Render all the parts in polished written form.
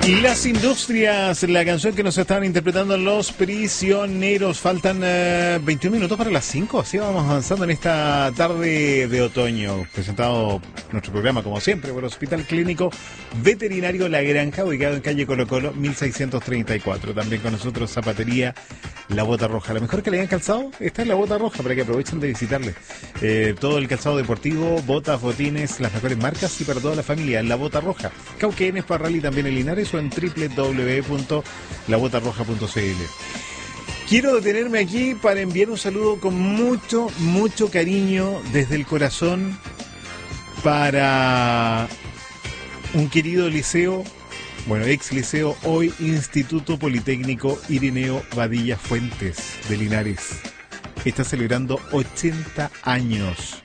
Las Industrias, la canción que nos estaban interpretando Los Prisioneros. Faltan 21 minutos para las 5, así vamos avanzando en esta tarde de otoño. Presentado nuestro programa, como siempre, por el Hospital Clínico Veterinario La Granja, ubicado en calle Colo Colo, 1634. También con nosotros Zapatería La Bota Roja. La mejor calidad en calzado está en La Bota Roja, para que aprovechen de visitarle. Todo el calzado deportivo, botas, botines, las mejores marcas y para toda la familia, en La Bota Roja. Cauquenes, Parral y también en Linares, o en www.labotarroja.cl. Quiero detenerme aquí para enviar un saludo con mucho, mucho cariño desde el corazón para un querido liceo, bueno, ex liceo, hoy Instituto Politécnico Irineo Badilla Fuentes de Linares. Está celebrando 80 años.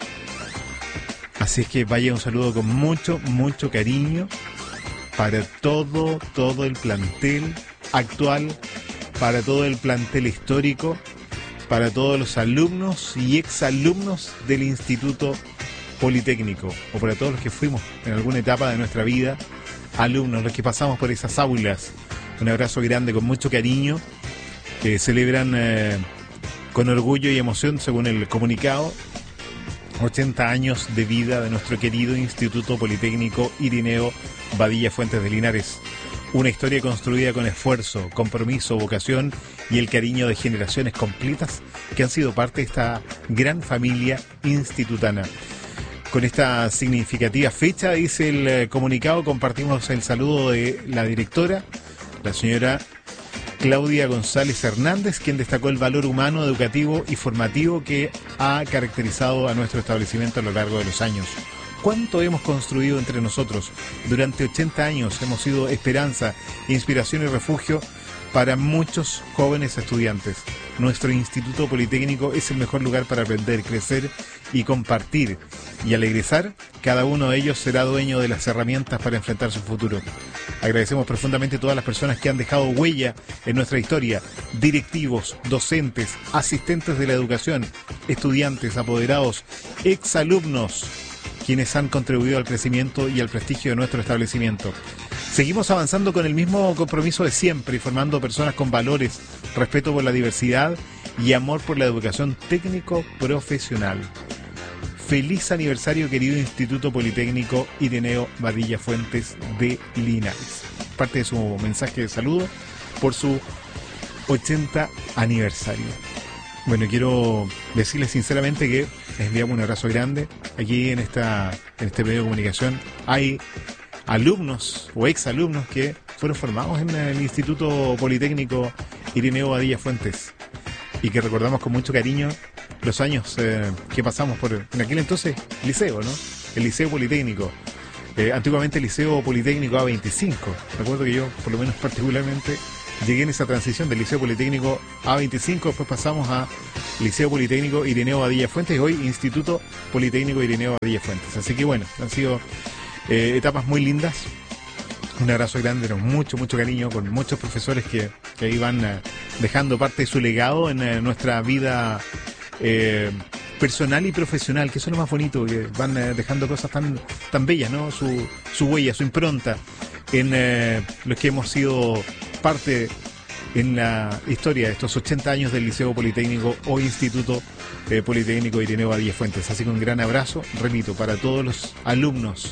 Así es que vaya un saludo con mucho, mucho cariño para todo el plantel actual, para todo el plantel histórico, para todos los alumnos y exalumnos del Instituto Politécnico, o para todos los que fuimos en alguna etapa de nuestra vida alumnos, los que pasamos por esas aulas. Un abrazo grande con mucho cariño, que celebran con orgullo y emoción, según el comunicado, 80 años de vida de nuestro querido Instituto Politécnico Irineo Badilla Fuentes de Linares. Una historia construida con esfuerzo, compromiso, vocación y el cariño de generaciones completas que han sido parte de esta gran familia institutana. Con esta significativa fecha, dice el comunicado, compartimos el saludo de la directora, la señora Claudia González Hernández, quien destacó el valor humano, educativo y formativo que ha caracterizado a nuestro establecimiento a lo largo de los años. ¿Cuánto hemos construido entre nosotros? Durante 80 años hemos sido esperanza, inspiración y refugio para muchos jóvenes estudiantes. Nuestro Instituto Politécnico es el mejor lugar para aprender, crecer y compartir. Y al egresar, cada uno de ellos será dueño de las herramientas para enfrentar su futuro. Agradecemos profundamente a todas las personas que han dejado huella en nuestra historia: directivos, docentes, asistentes de la educación, estudiantes, apoderados, exalumnos, quienes han contribuido al crecimiento y al prestigio de nuestro establecimiento. Seguimos avanzando con el mismo compromiso de siempre y formando personas con valores, respeto por la diversidad y amor por la educación técnico-profesional. Feliz aniversario, querido Instituto Politécnico Irineo Badilla Fuentes de Linares. Parte de su mensaje de saludo por su 80 aniversario. Bueno, quiero decirles sinceramente que les enviamos un abrazo grande. Aquí en este medio de comunicación hay alumnos o exalumnos que fueron formados en el Instituto Politécnico Irineo Badilla Fuentes y que recordamos con mucho cariño los años que pasamos por, en aquel entonces, liceo, ¿no? El Liceo Politécnico. Antiguamente el Liceo Politécnico A25. Recuerdo que yo, por lo menos particularmente, llegué en esa transición del Liceo Politécnico A25, después pasamos a Liceo Politécnico Irineo Badilla Fuentes y hoy Instituto Politécnico Irineo Badilla Fuentes. Así que bueno, han sido etapas muy lindas. Un abrazo grande, con mucho, mucho cariño, con muchos profesores que ahí van dejando parte de su legado en nuestra vida personal y profesional, que eso es lo más bonito, que van dejando cosas tan bellas, ¿no? Su huella, su impronta en los que hemos sido parte en la historia de estos 80 años del Liceo Politécnico o Instituto Politécnico Irineo Badilla Fuentes. Así que un gran abrazo, repito, para todos los alumnos,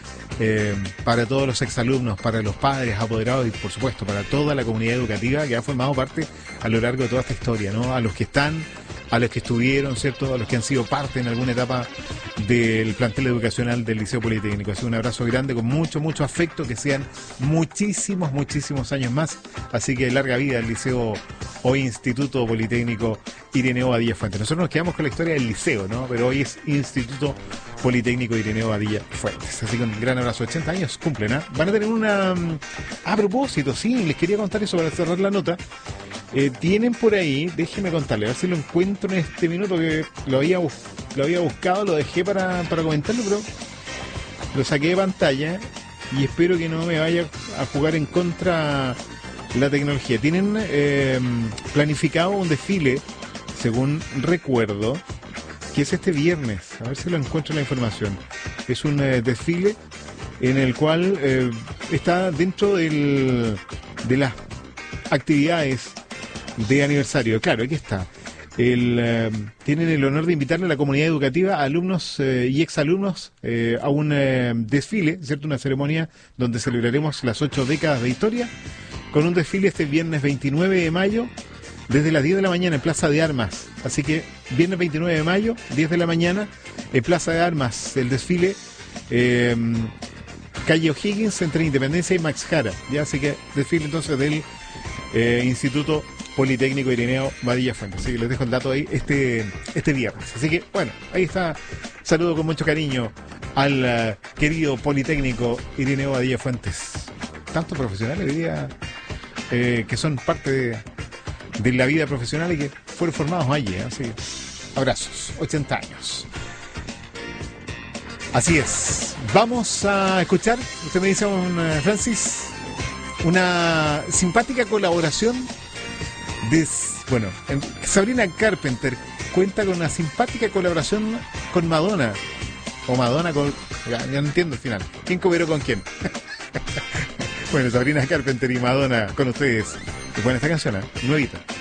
para todos los exalumnos, para los padres, apoderados y por supuesto para toda la comunidad educativa que ha formado parte a lo largo de toda esta historia, ¿no? A los que están, a los que estuvieron, ¿cierto? A los que han sido parte en alguna etapa del plantel educacional del Liceo Politécnico. Así que un abrazo grande con mucho, mucho afecto, que sean muchísimos, muchísimos años más. Así que larga vida al Liceo o Instituto Politécnico Irineo Badilla Fuentes. Nosotros nos quedamos con la historia del liceo, ¿no? Pero hoy es Instituto Politécnico Irineo Badilla Fuentes. Así que un gran abrazo. 80 años cumplen, ¿eh? Van a tener una... A propósito, sí, les quería contar eso para cerrar la nota. Tienen por ahí, déjenme contarles, a ver si lo encuentro en este minuto, que lo había buscado, lo dejé para comentarlo, pero lo saqué de pantalla y espero que no me vaya a jugar en contra la tecnología. Tienen planificado un desfile, según recuerdo, que es este viernes. A ver si lo encuentro en la información. Es un desfile en el cual está dentro de las actividades de aniversario. Claro, aquí está. Tienen el honor de invitarle a la comunidad educativa, a alumnos y exalumnos a un desfile, ¿cierto? Una ceremonia donde celebraremos las 8 décadas de historia, con un desfile este viernes 29 de mayo, desde las 10 de la mañana en Plaza de Armas. Así que viernes 29 de mayo, 10 de la mañana, en Plaza de Armas, el desfile, calle O'Higgins, entre Independencia y Max Jara. Ya, así que desfile entonces del Instituto Politécnico Irineo Badilla Fuentes. Así que les dejo el dato ahí este viernes. Así que, bueno, ahí está. Saludo con mucho cariño al querido Politécnico Irineo Badilla Fuentes. Tantos profesionales hoy día que son parte de la vida profesional y que fueron formados allí. Así que, abrazos. 80 años. Así es. Vamos a escuchar, usted me dice, Francis, una simpática colaboración bueno, Sabrina Carpenter cuenta con una simpática colaboración con Madonna. O Madonna con... Ya no entiendo el final. ¿Quién cooperó con quién? Bueno, Sabrina Carpenter y Madonna con ustedes. Buena esta canción, nuevita.